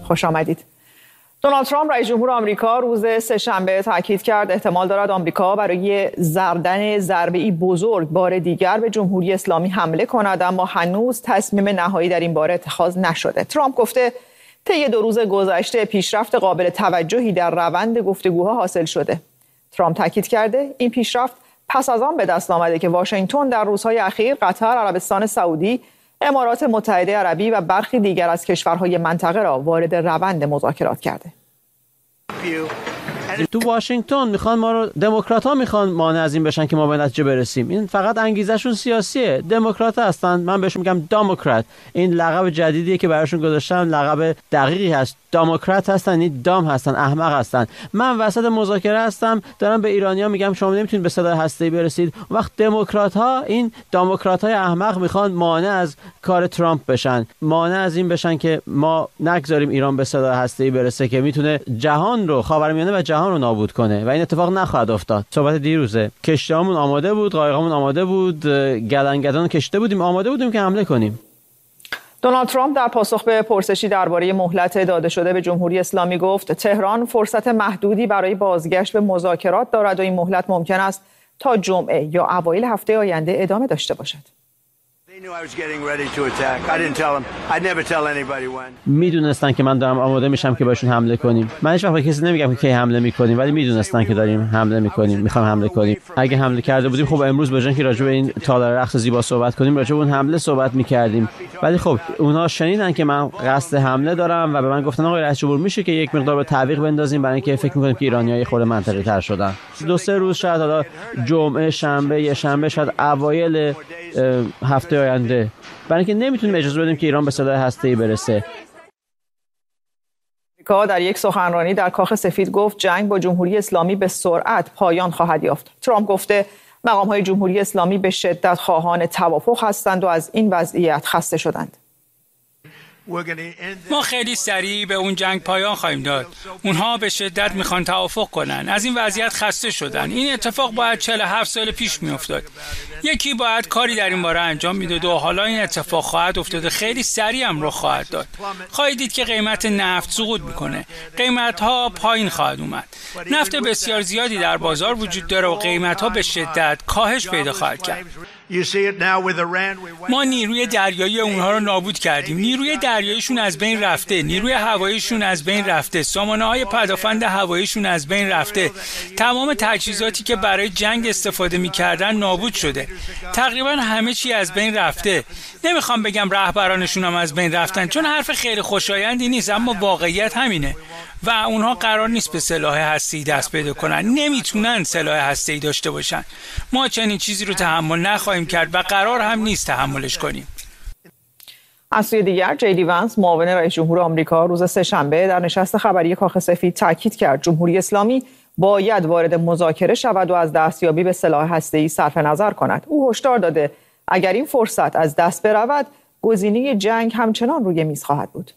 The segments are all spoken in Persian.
خوش آمدید. دونالد ترامپ رئیس جمهور آمریکا روز سه‌شنبه تاکید کرد احتمال دارد آمریکا برای زدن ضربه‌ای بزرگ بار دیگر به جمهوری اسلامی حمله کند، اما هنوز تصمیم نهایی در این باره اتخاذ نشده. ترامپ گفته طی 2 روز گذشته پیشرفت قابل توجهی در روند گفتگوها حاصل شده. ترامپ تاکید کرده این پیشرفت پس از آن به دست آمده که واشنگتن در روزهای اخیر قطر، عربستان سعودی، امارات متحده عربی و برخی دیگر از کشورهای منطقه را وارد روند مذاکرات کرده. تو واشنگتن میخوان ما رو، دموکرات‌ها میخوان مانع از این بشن که ما به نتیجه برسیم. این فقط انگیزشون سیاسیه. دموکرات‌ها هستن، من بهشون میگم دموکرات. این لقب جدیدیه که براشون گذاشتن، لقب دقیقی هست. دموکرات هستن، این دام هستن، احمق هستن. من وسط مذاکره هستم، دارم به ایرانی‌ها میگم شما نمیتونید به سلاح هسته‌ای برسید. اون وقت دموکرات‌ها، این دموکرات‌های احمق میخوان مانع از کار ترامپ بشن، مانع از این بشن که ما نگذاریم ایران به سلاح هسته‌ای برسه که میتونه جهان رو، خاورمیانه و جهان رو نابود کنه و این اتفاق نخواهد افتاد. صحبت دیروزه، کشتیامون آماده بود، قایقامون آماده بود، گلنگدان کشته بودیم، آماده بودیم که حمله کنیم. دونالد ترامپ در پاسخ به پرسشی درباره مهلت داده شده به جمهوری اسلامی گفت تهران فرصت محدودی برای بازگشت به مذاکرات دارد و این مهلت ممکن است تا جمعه یا اوایل هفته آینده ادامه داشته باشد. میدونستن که من دارم آماده میشم که بهشون حمله کنیم. من هیچ وقت به کسی نمیگم که کی حمله میکنیم، ولی میدونستن که داریم حمله میکنیم، میخوام حمله کنیم. اگه حمله کرده بودیم خب امروز به جای اینکه راجع به این تالار رقص زیبا صحبت کنیم، راجع به اون حمله صحبت میکردیم. ولی خب اونها شنیدن که من قصد حمله دارم و به من گفتن آقای رئیس جمهور میشه که یک مقدار به تعویق بندازیم، برای اینکه فکر میکنیم که ایرانی‌ها خود منطقی تر شدن. 2-3 روز شاید، حالا جمعه، شنبه، یه شنبه، شاید اوایل هفته آینده، برای اینکه نمیتونیم اجازه بدیم که ایران به سلاح هسته‌ای برسه. آمریکا در یک سخنرانی در کاخ سفید گفت جنگ با جمهوری اسلامی به سرعت پایان خواهد یافت. ترامپ گفته مقام‌های جمهوری اسلامی به شدت خواهان توافق هستند و از این وضعیت خسته شدند. ما خیلی سریع به اون جنگ پایان خواهیم داد. اونها به شدت میخوان توافق کنن. از این وضعیت خسته شدن. این اتفاق باید 47 سال پیش میافتاد. یکی باید کاری در این باره انجام میداد و حالا این اتفاق خواهد افتاد. خیلی سریع هم رخ خواهد داد. خواهید دید که قیمت نفت سقوط میکنه. قیمت ها پایین خواهد اومد. نفت بسیار زیادی در بازار وجود داره و قیمت ها به شدت کاهش پیدا خواهد کرد. ما نیروی دریایی اونها رو نابود کردیم. نیروی دریاییشون از بین رفته، نیروی هواییشون از بین رفته، سامانه‌های پدافند هواییشون از بین رفته. تمام تجهیزاتی که برای جنگ استفاده می‌کردن نابود شده. تقریبا همه چی از بین رفته. نمیخوام بگم رهبرانشون هم از بین رفتن، چون حرف خیلی خوشایندی نیست، اما واقعیت همینه. و اونها قرار نیست به سلاح هسته‌ای دست پیدا کنن. نمیتونن سلاح هسته‌ای داشته باشن. ما چنین چیزی رو تحمل نخواهیم کرد و قرار هم نیست تحملش کنیم. از سوی دیگر جیدی ونس معاون رئیس جمهور آمریکا روز سه‌شنبه در نشست خبری کاخ سفید تاکید کرد جمهوری اسلامی باید وارد مذاکره شود و از دستیابی به سلاح هسته‌ای صرف نظر کند. او هشدار داده اگر این فرصت از دست برود گزینه جنگ همچنان روی میز خواهد بود.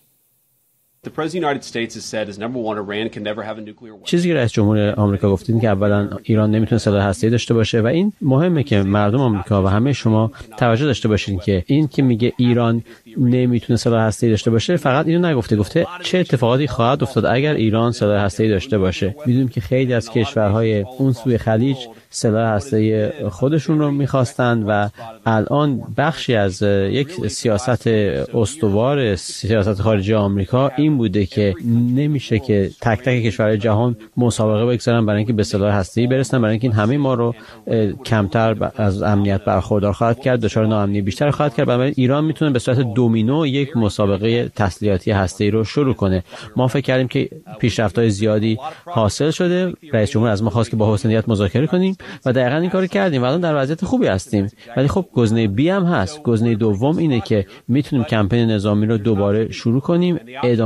چیزی که رئیس جمهور آمریکا گفت این که اولا ایران نمیتونه سلاح هسته‌ای داشته باشه و این مهمه که مردم آمریکا و همه شما توجه داشته باشین که این که میگه ایران نمیتونه سلاح هسته‌ای داشته باشه فقط اینو نگفته، گفته چه اتفاقاتی خواهد افتاد اگر ایران سلاح هسته‌ای داشته باشه. میدونیم که خیلی از کشورهای اون سوی خلیج سلاح هسته‌ای خودشون رو می‌خواستند و الان بخشی از یک سیاست استوار سیاست خارجی آمریکا این بوده که نمیشه که تک تک کشورهای جهان مسابقه بگذارن برای اینکه به سلاح هسته‌ای برسن، برای اینکه این همه ما رو کمتر از امنیت برخوردار خواهد کرد، دچار ناامنی بیشتر خواهد کرد. بنابراین ایران میتونه به صورت دومینو یک مسابقه تسلیحاتی هسته‌ای رو شروع کنه. ما فکر کردیم که پیشرفت‌های زیادی حاصل شده، رئیس جمهور از ما خواست که با حسنیت مذاکره کنیم و دقیقاً این کارو کردیم و الان در وضعیت خوبی هستیم. ولی خب گزینه بی هم هست. گزینه دوم اینه که میتونیم کمپین نظامی رو دوباره شروع کنیم،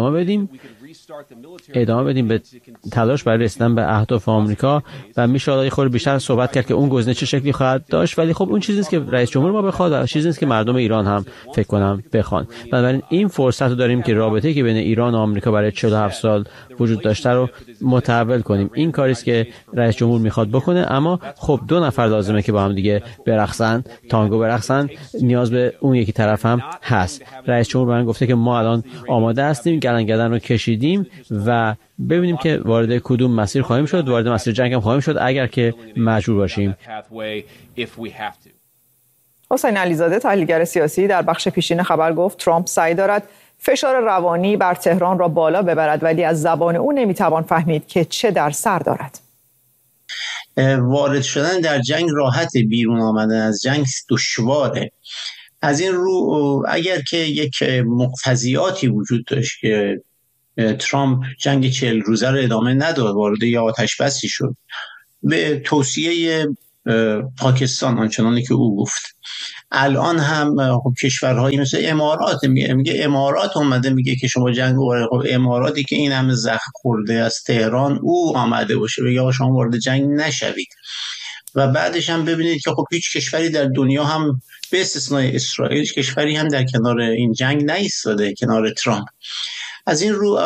ادامه بدیم به تلاش برای رسیدن به اهداف آمریکا و میشه یه خورده بیشتر صحبت کرد که اون گزینه چه شکلی خواهد داشت. ولی خب اون چیزی نیست که رئیس جمهور ما بخواد و چیزی نیست که مردم ایران هم فکر کنم بخوان. بنابراین این فرصت رو داریم که رابطه‌ای که بین ایران و آمریکا برای 47 سال وجود داشته رو متحول کنیم. این کاری است که رئیس جمهور میخواد بکنه، اما خب دو نفر لازمه که با هم دیگه برقصن، تانگو برقصن. نیاز به اون یکی طرف هم هست. رئیس جمهور من گفته که ما الان آماده هستیم، گلنگدن رو کشید دویدیم و ببینیم که وارد کدوم مسیر خواهیم شد، وارد مسیر جنگ هم خواهیم شد اگر که مجبور باشیم. حسین علیزاده تحلیلگر سیاسی در بخش پیشین خبر گفت ترامپ سعی دارد فشار روانی بر تهران را بالا ببرد ولی از زبان او نمیتوان فهمید که چه در سر دارد. وارد شدن در جنگ راحت، بیرون آمدن از جنگ دشواره. از این رو اگر که یک مقتضیاتی وجود داشت که ترامپ جنگ 40 روزه رو ادامه نداد، وارد یه آتش بسی شد به توصیه پاکستان آنچنانی که او گفت. الان هم کشورهایی مثل امارات میگه امارات اومده میگه که شما جنگ وارد، اماراتی که این همه زخم خورده از تهران او آمده باشه بگه شما وارد جنگ نشوید. و بعدش هم ببینید که خب هیچ کشوری در دنیا هم به استثنای اسرائیل کشوری هم در کنار این جنگ نایستاده، کنار ترامپ. از این رو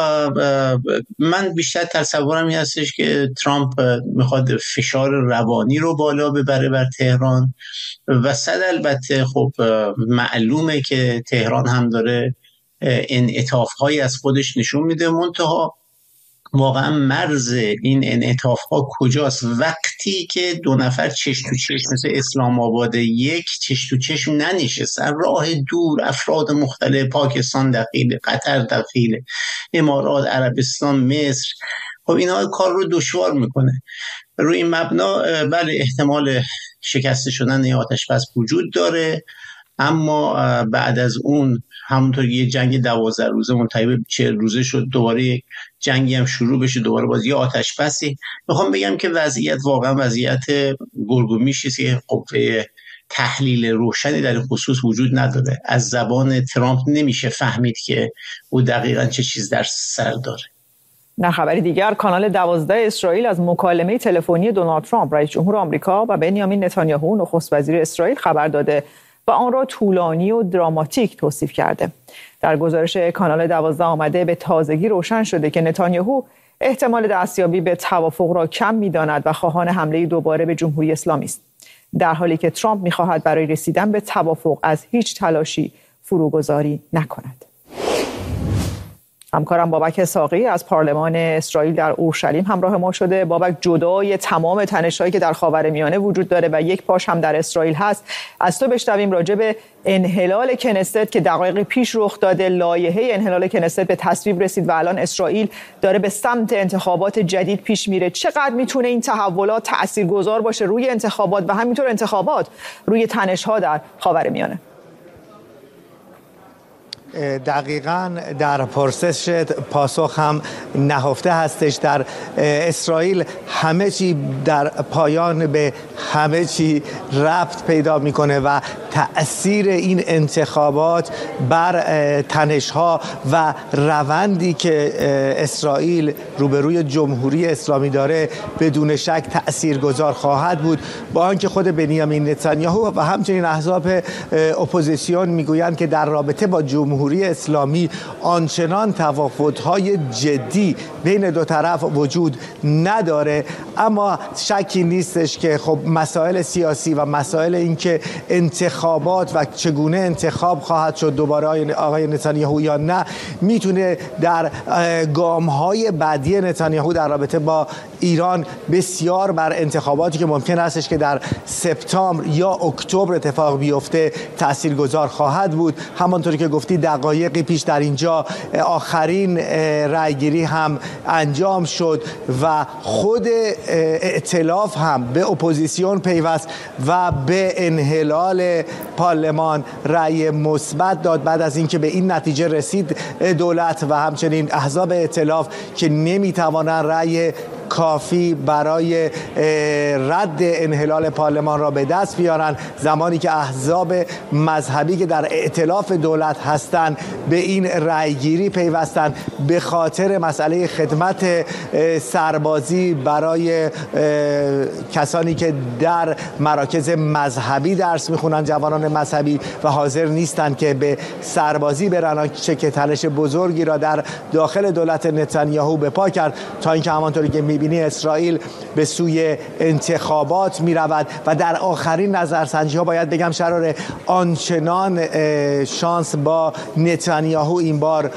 من بیشتر تصورم این هستش که ترامپ میخواد فشار روانی رو بالا ببره بر تهران و صد البته خب معلومه که تهران هم داره انعطاف‌هایی از خودش نشون میده، منتها واقعا مرز این انعطاف‌ها کجاست؟ وقتی که دو نفر چش تو چش مثل اسلام آباد یک چش تو چش ننشستن، راه دور، افراد مختلف، پاکستان دخیل، قطر دخیل، امارات، عربستان، مصر، خب اینا کار رو دشوار میکنه. روی این مبنا بله احتمال شکسته شدن این آتش بس وجود داره، اما بعد از اون همونطور یه جنگ 12 روزه منتهی به 40 روزه شد، دوباره یک جنگی هم شروع بشه، دوباره باز یه آتش بسی. میخوام بگم که وضعیت واقعا وضعیت گرگومیشی است که قوه تحلیل روشنی در این خصوص وجود نداره. از زبان ترامپ نمیشه فهمید که او دقیقاً چه چیز در سر داره. در خبری دیگر کانال 12 اسرائیل از مکالمه تلفنی دونالد ترامپ رئیس جمهور آمریکا و بنیامین نتانیاهو نخست وزیر اسرائیل خبر داده و آن را طولانی و دراماتیک توصیف کرده. در گزارش کانال 12 آمده به تازگی روشن شده که نتانیاهو احتمال دستیابی به توافق را کم می‌داند و خواهان حمله دوباره به جمهوری اسلامی است، در حالی که ترامپ می‌خواهد برای رسیدن به توافق از هیچ تلاشی فروگذاری نکند. همکارم بابک اسحاقی از پارلمان اسرائیل در اورشلیم همراه ما شده. بابک، جدای تمام تنش‌هایی که در خاورمیانه وجود داره و یک پاش هم در اسرائیل هست، از تو بشنویم راجع به انحلال کنست که دقایق پیش رخ داده. لایحه انحلال کنست به تصویب رسید و الان اسرائیل داره به سمت انتخابات جدید پیش میره. چقدر میتونه این تحولات تاثیرگذار باشه روی انتخابات و همینطور انتخابات روی تنش‌ها در خاورمیانه؟ دقیقاً در پرسش پاسخ هم نهفته هستش. در اسرائیل همه چی در پایان به همه چی ربط پیدا میکنه و تأثیر این انتخابات بر تنش‌ها و روندی که اسرائیل روبروی جمهوری اسلامی داره بدون شک تأثیرگذار خواهد بود، با آنکه خود بنیامین نتانیاهو و همچنین احزاب اپوزیسیون میگویند که در رابطه با جمهوری اسلامی آنچنان تفاوت‌های جدی بین دو طرف وجود نداره، اما شکی نیستش که خب مسائل سیاسی و مسائل اینکه انتخابات و چگونه انتخاب خواهد شد دوباره آقای نتانیاهو یا نه میتونه در گام‌های بعدی نتانیاهو در رابطه با ایران بسیار بر انتخاباتی که ممکن استش که در سپتامبر یا اکتبر اتفاق بیفته تاثیرگذار خواهد بود. همانطوری که گفتی دقایقی پیش در اینجا آخرین رأیگیری هم انجام شد و خود ائتلاف هم به اپوزیسیون پیوست و به انحلال پارلمان رأی مثبت داد بعد از اینکه به این نتیجه رسید دولت و همچنین احزاب ائتلاف که نمیتوانند رأی کافی برای رد انحلال پارلمان را به دست بیارن، زمانی که احزاب مذهبی که در ائتلاف دولت هستند به این رأیگیری پیوستند به خاطر مسئله خدمت سربازی برای کسانی که در مراکز مذهبی درس میخونن، جوانان مذهبی و حاضر نیستند که به سربازی برن، چه که تنش بزرگی را در داخل دولت نتانیاهو به پا کرد تا اینکه همانطوری که می‌بینی اسرائیل به سوی انتخابات می‌رود و در آخرین نظرسنجی‌ها باید بگم شراره آنچنان شانس با نتانیاهو این بار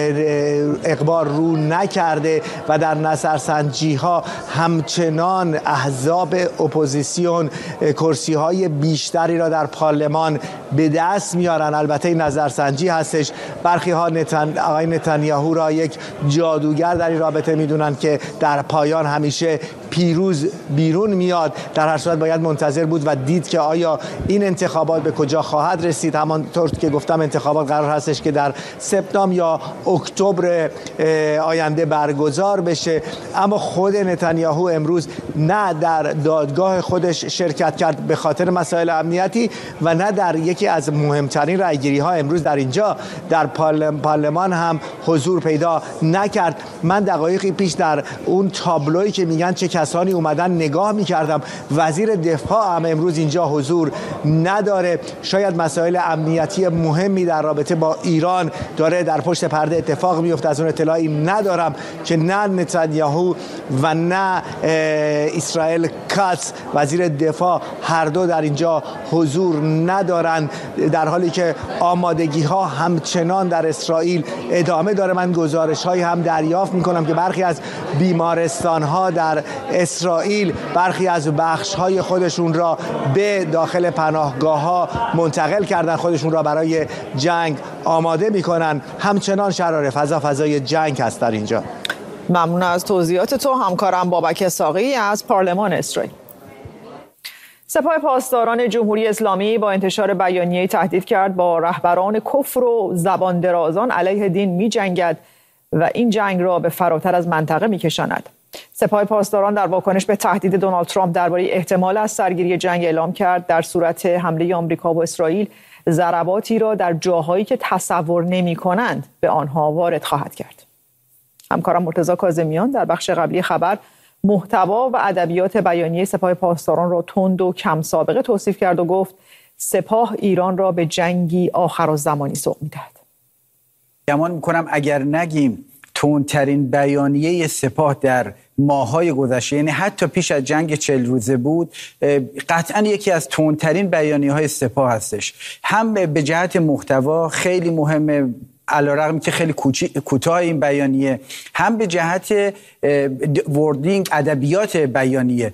اقبال رو نکرده و در نظرسنجی‌ها همچنان احزاب اپوزیسیون کرسی‌های بیشتری را در پارلمان به دست میارن. البته این نظرسنجی هستش. برخی ها آقای نتانیاهو را یک جادوگر در این رابطه میدونن که در پایان همیشه پیروز بیرون میاد. در هر صورت باید منتظر بود و دید که آیا این انتخابات به کجا خواهد رسید. همانطور که گفتم انتخابات قرار هستش که در سپتامبر یا اکتبر آینده برگزار بشه، اما خود نتانیاهو امروز نه در دادگاه خودش شرکت کرد به خاطر مسائل امنیتی و نه در یکی از مهمترین رأیگیری ها امروز در اینجا در پارلمان هم حضور پیدا نکرد. من دقایقی پیش در اون تابلویی که میگن چه کسانی اومدن نگاه میکردم. وزیر دفاع هم امروز اینجا حضور نداره. شاید مسائل امنیتی مهمی در رابطه با ایران داره در پشت پرده اتفاق میفته. از اون اطلاعی ندارم که نه نتانیاهو و نه اسرائیل کاتس وزیر دفاع هر دو در اینجا حضور ندارند، در حالی که آمادگی ها همچنان در اسرائیل ادامه داره. من گزارش هایی هم دریافت میکنم که برخی از بیمارستان ها در اسرائیل برخی از بخش های خودشون را به داخل پناهگاه ها منتقل کردن، خودشون را برای جنگ آماده میکنن. همچنان شراره فضای جنگ هست در اینجا. ممنون از توضیحات تو همکارم بابک ساقی از پارلمان اسرائیل. سپاه پاسداران جمهوری اسلامی با انتشار بیانیه‌ای تهدید کرد با رهبران کفر و زبان درازان علیه دین می‌جنگد و این جنگ را به فراتر از منطقه می‌کشاند. سپاه پاسداران در واکنش به تهدید دونالد ترامپ درباره احتمال از سرگیری جنگ اعلام کرد در صورت حمله آمریکا و اسرائیل ضرباتی را در جاهایی که تصور نمی‌کنند به آنها وارد خواهد کرد. همکارم مرتضی کاظمیان در بخش قبلی خبر محتوا و ادبیات بیانیه سپاه پاسداران را تند و کم سابقه توصیف کرد و گفت سپاه ایران را به جنگی آخرالزمانی سوق می‌دهد. گمان می‌کنم اگر نگیم تندترین بیانیه سپاه در ماه‌های گذشته، یعنی حتی پیش از جنگ 40 روزه بود، قطعاً یکی از تندترین بیانیه‌های سپاه هستش. هم به جهت محتوا خیلی مهمه، علی‌رغم که خیلی کوتاه این بیانیه، هم به جهت وردینگ ادبیات بیانیه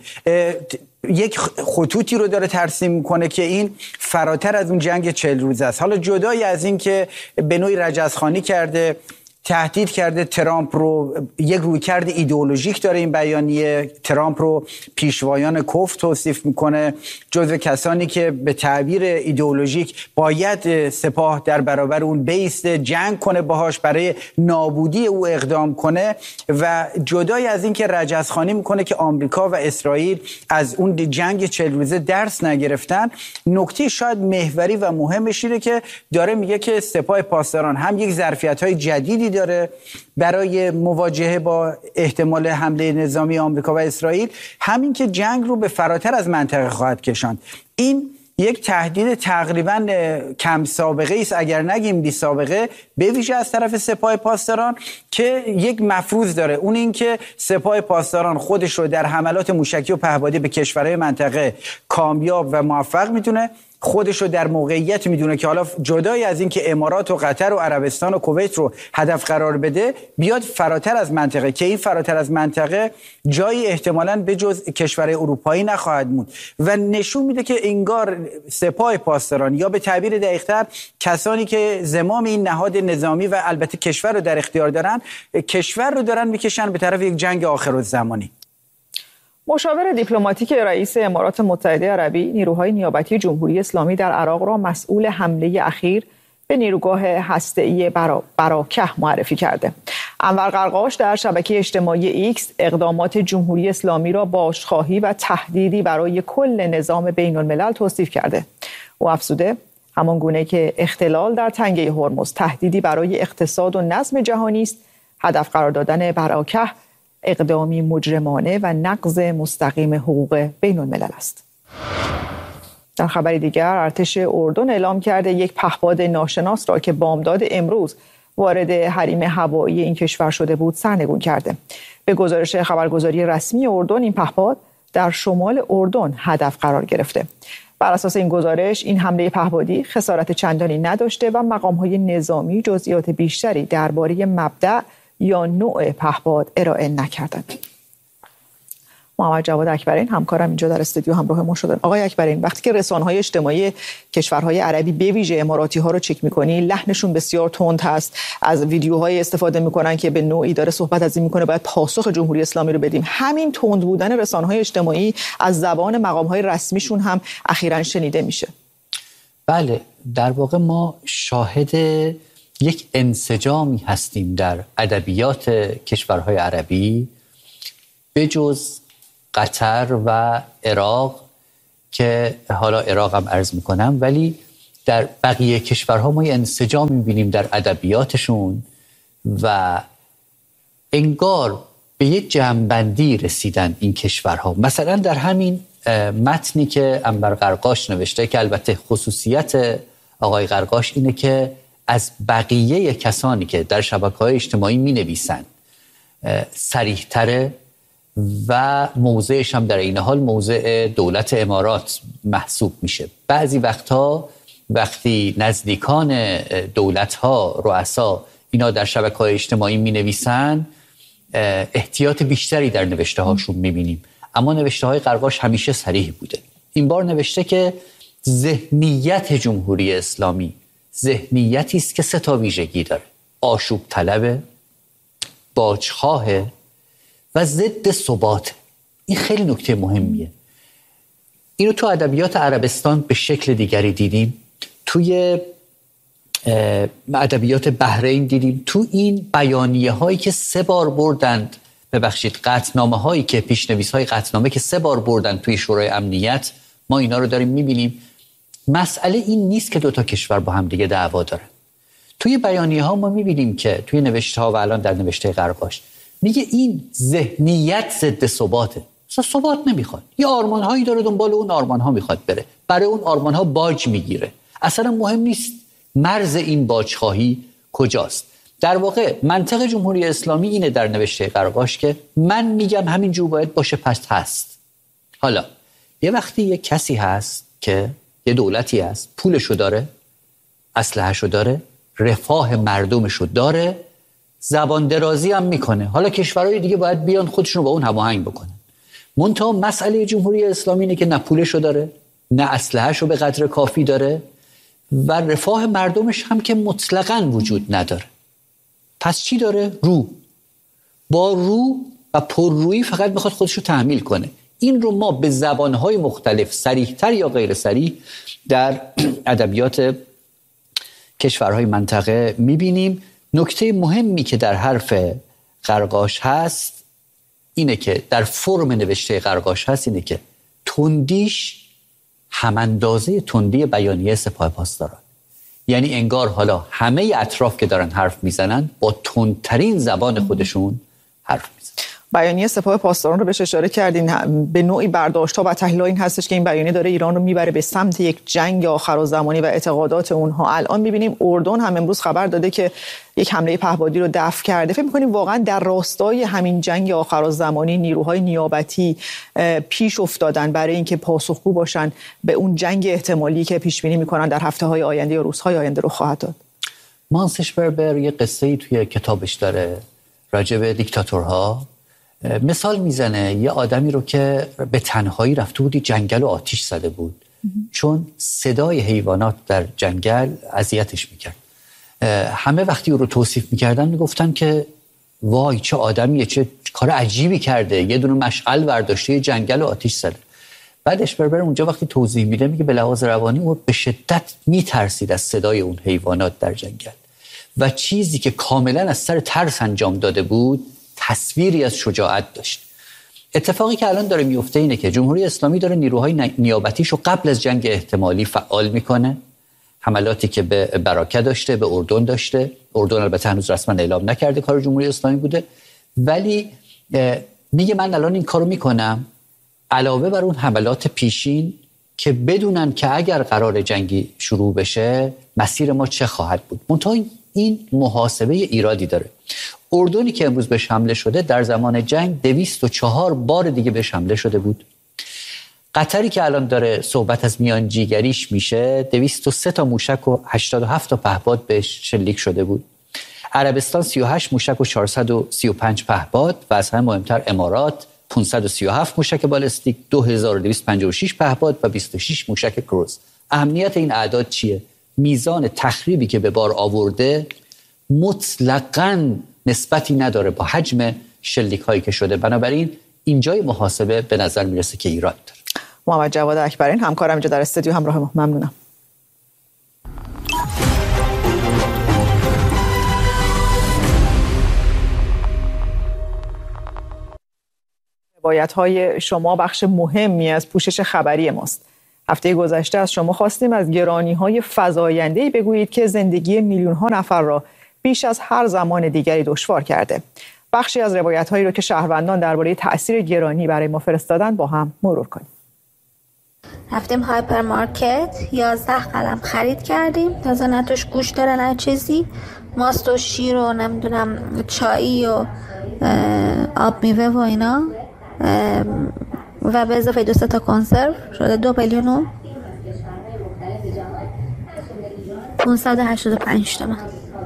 یک خطوطی رو داره ترسیم میکنه که این فراتر از اون جنگ 40 روزه است. حالا جدای از این که به نوعی رجزخوانی کرده، تهدید کرده ترامپ رو، یک رویکرد ایدئولوژیک داره این بیانیه، ترامپ رو پیشوایان کفر توصیف میکنه، جزو کسانی که به تعبیر ایدئولوژیک باید سپاه در برابر اون بیسته، جنگ کنه باهاش، برای نابودی او اقدام کنه. و جدای از این که رجزخوانی میکنه که آمریکا و اسرائیل از اون جنگ 40 روزه درس نگرفتن، نکته شاید محوری و مهمش اینه که داره میگه که سپاه پاسداران هم یک ظرفیت‌های جدیدی داره برای مواجهه با احتمال حمله نظامی آمریکا و اسرائیل، همین که جنگ رو به فراتر از منطقه خواهد کشاند. این یک تهدید تقریباً کم سابقه است، اگر نگیم بی سابقه، به ویژه از طرف سپاه پاسداران که یک مفروض داره، اون این که سپاه پاسداران خودش رو در حملات موشکی و پهپادی به کشورهای منطقه کامیاب و موفق میدونه، خودش رو در موقعیت میدونه که حالا جدای از این که امارات و قطر و عربستان و کویت رو هدف قرار بده، بیاد فراتر از منطقه، که این فراتر از منطقه جایی احتمالاً به جز کشورهای اروپایی نخواهد موند و نشون میده که انگار سپاه پاسداران، یا به تعبیر دقیق‌تر کسانی که زمام این نهاد نظامی و البته کشور رو در اختیار دارن، کشور رو دارن میکشن به طرف یک جنگ آخرالزمانی. مشاور دیپلماتیک رئیس امارات متحده عربی نیروهای نیابتی جمهوری اسلامی در عراق را مسئول حمله اخیر به نیروگاه هسته‌ای براکه معرفی کرده. انور قرقاش در شبکه اجتماعی ایکس اقدامات جمهوری اسلامی را بازخواهی و تهدیدی برای کل نظام بین الملل توصیف کرده. او افزوده همان گونه که اختلال در تنگه هرمز تهدیدی برای اقتصاد و نظم جهانی است، هدف قرار دادن براکه اقدامی مجرمانه و نقض مستقیم حقوق بین الملل است. در خبری دیگر ارتش اردن اعلام کرده یک پهپاد ناشناس را که بامداد امروز وارد حریم هوایی این کشور شده بود سرنگون کرده. به گزارش خبرگزاری رسمی اردن این پهپاد در شمال اردن هدف قرار گرفته. بر اساس این گزارش این حمله پهپادی خسارت چندانی نداشته و مقام‌های نظامی جزئیات بیشتری درباره مبدأ یا نوع پهپاد ارائه نکردند. محمد جواد اکبرین همکارم اینجا در استودیو همراه ما شدن. آقای اکبرین، وقتی که رسانه‌های اجتماعی کشورهای عربی به ویژه اماراتی ها رو چک می‌کنی، لحنشون بسیار تند هست، از ویدیوهای استفاده می‌کنن که به نوعی داره صحبت از این می‌کنه باید پاسخ جمهوری اسلامی رو بدیم. همین تند بودن رسانه‌های اجتماعی از زبان مقام‌های رسمیشون هم اخیراً شنیده میشه. بله، در واقع ما شاهد یک انسجامی هستیم در ادبیات کشورهای عربی به جز قطر و عراق که حالا عراق هم عرض میکنم، ولی در بقیه کشورها ما یه انسجام میبینیم در ادبیاتشون و انگار به یه جمع‌بندی رسیدن این کشورها. مثلا در همین متنی که انور قرقاش نوشته که البته خصوصیت آقای قرقاش اینه که از بقیه کسانی که در شبکه‌های اجتماعی مینویسن صریح‌تره و موضعش هم در این حال موضع دولت امارات محسوب میشه. بعضی وقتها وقتی نزدیکان دولت‌ها، رؤسا اینا در شبکه‌های اجتماعی می‌نویسن احتیاط بیشتری در نوشته‌هاشون می‌بینیم، اما نوشته‌های قرقاش همیشه صریح بوده. این بار نوشته که ذهنیت جمهوری اسلامی ذهنیتی است که 3 ویژگی داره: آشوب طلبه، باجخواهه و ضد ثبات. این خیلی نکته مهمیه. اینو تو ادبیات عربستان به شکل دیگری دیدیم، توی ادبیات بحرین دیدیم، تو این بیانیه هایی که 3 بار بردند، قطعنامه هایی که پیشنویس های قطعنامه که 3 بار بردند توی شورای امنیت، ما اینا رو داریم میبینیم. مسئله این نیست که 2 کشور با هم دیگه دعوا دارن. توی بیانیه ها ما میبینیم که توی نوشته ها و الان در نوشته قرقاش میگه این ذهنیت ضد ثباته. اصلا ثبات نمیخواد. یه آرمان هایی داره، دنبال اون آرمان ها میخواد بره، برای اون آرمان ها باج میگیره. اصلا مهم نیست مرز این باجخواهی کجاست. در واقع منطق جمهوری اسلامی اینه در نوشته قرقاش که من میگم همینجور باید باشه، پس هست. حالا یه وقتی یه کسی هست که یه دولتی هست، پولشو داره، اسلحه‌شو داره، رفاه مردمشو داره، زبان درازی هم میکنه. حالا کشورهای دیگه باید بیان خودشون با اون هماهنگ بکنن. منتها مسئله جمهوری اسلامی اینه که نه پولشو داره، نه اسلحه‌شو به قدر کافی داره و رفاه مردمش هم که مطلقاً وجود نداره. پس چی داره؟ رو. با رو و پررویی فقط میخواد خودشو تحمیل کنه. این رو ما به زبانهای مختلف صریح‌تر یا غیر صریح در ادبیات کشورهای منطقه میبینیم. نکته مهمی که در حرف قرقاش هست اینه که در فرم نوشته قرقاش هست اینه که تندیش هماندازه تندی بیانیه سپاه پاسداران. یعنی انگار حالا همه اطراف که دارن حرف میزنن با تندترین زبان خودشون حرف میزنن. بیانیه سپاه پاسداران رو بهش اشاره کردین، به نوعی برداشت‌ها و تحلیل این هستش که این بیانیه داره ایران رو میبره به سمت یک جنگ آخرالزمانی و اعتقادات اونها. الان میبینیم اردن هم امروز خبر داده که یک حمله پهپادی رو دفع کرده. فکر می‌کنیم واقعا در راستای همین جنگ آخرالزمانی نیروهای نیابتی پیش افتادن برای اینکه پاسخگو باشن به اون جنگ احتمالی که پیش بینی می‌کنن در هفته‌های آینده یا روزهای آینده رو خواهد داد؟ مانسش بربر یه قصه‌ای توی کتابش داره راجع به دیکتاتورها. مثال میزنه یه آدمی رو که به تنهایی رفته بودی جنگل و آتیش زده بود چون صدای حیوانات در جنگل اذیتش میکرد. همه وقتی او رو توصیف میکردن میگفتن که وای چه آدمیه، چه کار عجیبی کرده، یه دونه مشعل برداشته یه جنگل و آتیش زده. بعدش بربر اونجا وقتی توضیح میده میگه به لحاظ روانی او به شدت میترسید از صدای اون حیوانات در جنگل و چیزی که کاملا از سر ترس انجام داده بود تصویری از شجاعت داشت. اتفاقی که الان داره میفته اینه که جمهوری اسلامی داره نیروهای نیابتیشو قبل از جنگ احتمالی فعال میکنه. حملاتی که به براکه داشته، به اردن داشته. اردن البته هنوز رسما اعلام نکرده کار جمهوری اسلامی بوده، ولی میگه من الان این کارو میکنم علاوه بر اون حملات پیشین که بدونن که اگر قرار جنگی شروع بشه مسیر ما چه خواهد بود. منتها این محاسبه ایرادی داره. اردنی که امروز به حمله شده در زمان جنگ 204 بار دیگه به حمله شده بود. قطری که الان داره صحبت از میانجیگریش میشه 203 تا موشک و 87 تا پهپاد بهش شلیک شده بود. عربستان 38 موشک و 435 پهپاد و از همه مهمتر امارات 537 موشک بالستیک، 2256 پهپاد و 26 موشک کروز. اهمیت این اعداد چیه؟ میزان تخریبی که به بار آورده مطلقاً نسبتی نداره با حجم شلیک هایی که شده. بنابراین اینجای محاسبه به نظر میرسه که ایراد داره. محمد جواد اکبرین همکارم اینجا در استودیو همراه ما. ممنونم. روایت‌های شما بخش مهمی از پوشش خبری ماست. هفته گذشته از شما خواستیم از گرانی‌های فزاینده‌ای بگویید که زندگی میلیون‌ها نفر را بیش از هر زمان دیگری دشوار کرده. بخشی از روایت‌هایی را که شهروندان درباره تأثیر گرانی برای ما فرستادن با هم مرور کنیم. رفتیم هایپرمارکت 11 قلم خرید کردیم، تازه نه توش گوش داره نه چیزی، ماست و شیر و نمیدونم چایی و آب میوه و اینا و به اضافه 2 تا کنسرو شده 2 میلیون و 585 تومان.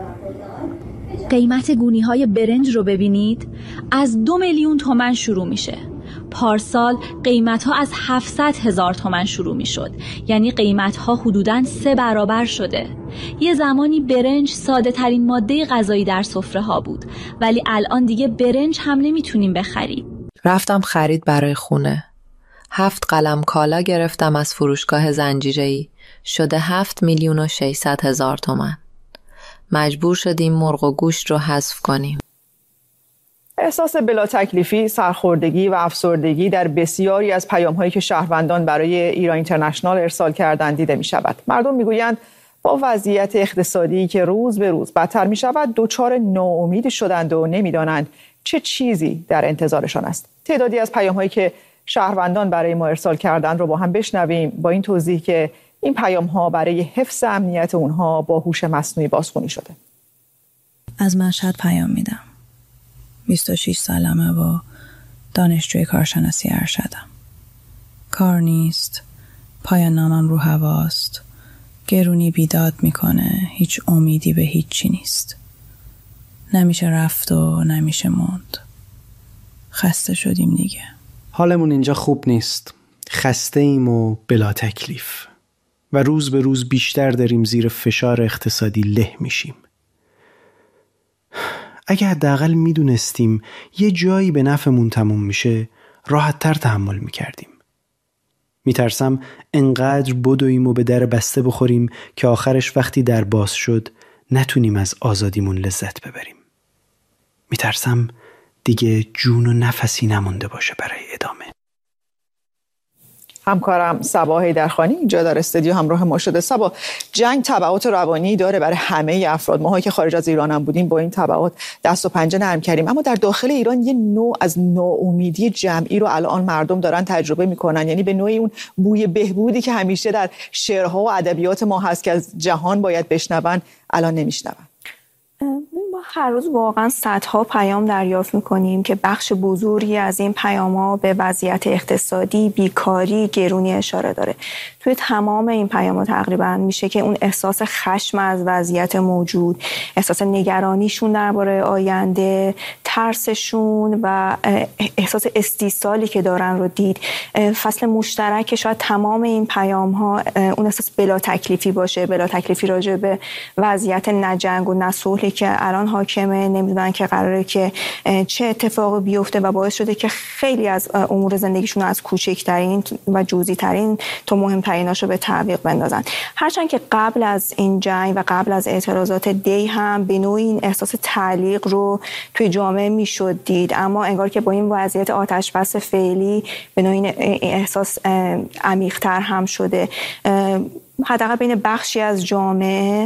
قیمت گونی‌های برنج رو ببینید، از 2 میلیون تومان شروع میشه. پارسال قیمت‌ها از 700,000 تومان شروع میشد، یعنی قیمت‌ها حدوداً 3 برابر شده. یه زمانی برنج ساده ترین ماده غذایی در سفره‌ها بود، ولی الان دیگه برنج هم نمیتونیم بخریم. رفتم خرید برای خونه. 7 قلم کالا گرفتم از فروشگاه زنجیره‌ای، شده 7,600,000 تومان. مجبور شدیم مرغ و گوشت رو حذف کنیم. احساس بلا تکلیفی، سرخوردگی و افسردگی در بسیاری از پیام‌هایی که شهروندان برای ایران اینترنشنال ارسال کردند دیده می‌شود. مردم می‌گویند با وضعیت اقتصادی که روز به روز بدتر می‌شود دچار ناامید شدند و نمی‌دانند چه چیزی در انتظارشان است. تعدادی از پیام‌هایی که شهروندان برای ما ارسال کردند رو با هم بشنویم، با این توضیح که این پیام‌ها برای حفظ امنیت اونها با هوش مصنوعی بازخوانی شده. از مشهد پیام میدم. 26 سالمه و دانشجوی کارشناسی ارشدم. کار نیست، پایان نامم رو هواست، گرونی بیداد میکنه، هیچ امیدی به هیچی نیست. نمیشه رفت و نمیشه موند. خسته شدیم دیگه. حالمون اینجا خوب نیست. خسته ایم و بلا تکلیف. و روز به روز بیشتر داریم زیر فشار اقتصادی له میشیم. اگه حداقل میدونستیم یه جایی به نفعمون تموم میشه، راحت‌تر تحمل میکردیم. میترسم انقدر بدویم و به در بسته بخوریم که آخرش وقتی در باز شد نتونیم از آزادیمون لذت ببریم. میترسم دیگه جون و نفسی نمونده باشه برای ادامه. همکارم صبا حیدرخانی اینجا در استودیو همراه ما شده. صبا، جنگ تبعات روانی داره برای همه افراد. ماهایی که خارج از ایران هم بودیم با این تبعات دست و پنجه نرم کردیم، اما در داخل ایران یه نوع از ناامیدی جمعی رو الان مردم دارن تجربه میکنن. یعنی به نوعی اون بوی بهبودی که همیشه در شعرها و ادبیات ما هست که از جهان باید بشنون الان نمیشنون. ما هر روز واقعا صدها پیام دریافت میکنیم که بخش بزرگی از این پیام‌ها به وضعیت اقتصادی، بیکاری، گرونی اشاره داره. توی تمام این پیام‌ها تقریبا میشه که اون احساس خشم از وضعیت موجود، احساس نگرانیشون درباره آینده، ترسشون و احساس استیصالی که دارن رو دید. فصل مشترک شاید تمام این پیام‌ها اون احساس بلا تکلیفی باشه، بلا تکلیفی راجع به وضعیت نجنگ و نصلحی که الان حاکمه، نمیدونن که قراره که چه اتفاقی بیفته و باعث شده که خیلی از امور زندگیشون از کوچکترین و جزئی‌ترین تا مهمتریناشو به تعویق بندازن. هرچند که قبل از این جنگ و قبل از اعتراضات دی هم به نوعی این احساس تعلیق رو توی جامعه میشد دید، اما انگار که با این وضعیت آتش بس فعلی به نوعی این احساس عمیق‌تر هم شده. حداقل بین بخشی از جامعه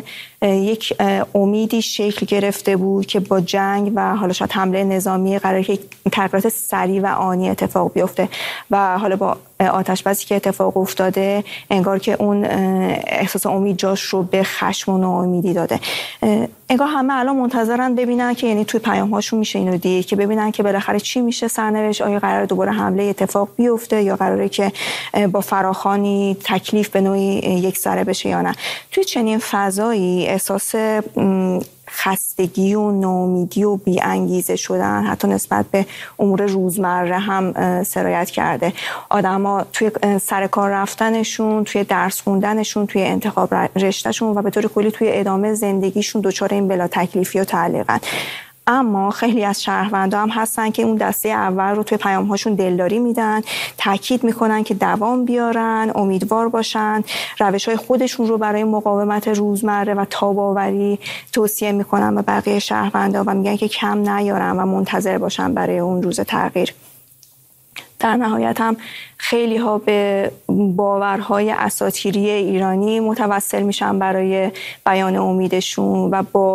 یک امیدی شکل گرفته بود که با جنگ و حالا شاید حمله نظامی قراره که تغییرات سریع و آنی اتفاق بیفته و حالا با آتش بسی که اتفاق افتاده انگار که اون احساس امید جاش رو به خشم و ناامیدی داده. انگار همه الان منتظرن ببینن که یعنی توی پیام‌هاشون میشه اینو دید که ببینن که بالاخره چی میشه سرنوشت، آیا قراره دوباره حمله اتفاق بیفته یا قراره که با فراخوانی تکلیف به نوعی یک سره بشه یا نه. توی چنین فضایی احساس خستگی و ناامیدی و بی‌انگیزه شدن حتی نسبت به امور روزمره هم سرایت کرده. آدما توی سر کار رفتنشون، توی درس خوندنشون، توی انتخاب رشتهشون و به طور کلی توی ادامه زندگیشون دچار این بلا تکلیفی و تعلیقن. اما خیلی از شهروندا هم هستن که اون دسته اول رو توی پیام‌هاشون دلداری میدن، تاکید میکنن که دوام بیارن، امیدوار باشن، روش‌های خودشون رو برای مقاومت روزمره و تاب‌آوری توصیه میکنن به بقیه شهروندا و میگن که کم نیارن و منتظر باشن برای اون روز تغییر. در نهایت هم خیلی ها به باورهای اساطیری ایرانی متوسل میشن برای بیان امیدشون و با